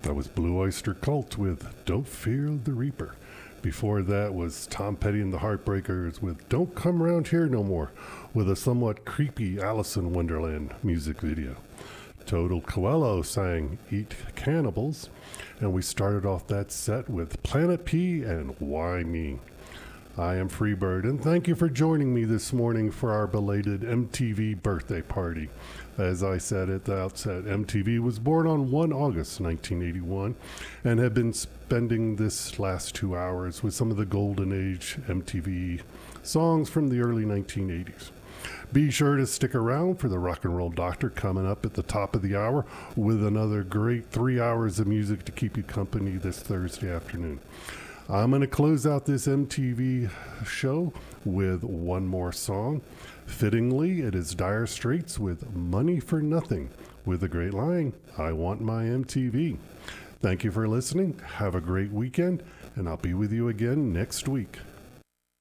That was Blue Oyster Cult with Don't Fear the Reaper. Before that was Tom Petty and the Heartbreakers with Don't Come Around Here No More, with a somewhat creepy Alice in Wonderland music video. Total Coelho sang Eat Cannibals, and we started off that set with Planet P and Why Me. I am Freebird, and thank you for joining me this morning for our belated MTV birthday party. As I said at the outset, MTV was born on 1 August 1981 and have been spending this last 2 hours with some of the golden age MTV songs from the early 1980s. Be sure to stick around for the Rock and Roll Doctor coming up at the top of the hour with another great 3 hours of music to keep you company this Thursday afternoon. I'm going to close out this MTV show with one more song. Fittingly, it is Dire Straits with Money for Nothing, with the great line, I want my MTV. Thank you for listening. Have a great weekend, and I'll be with you again next week.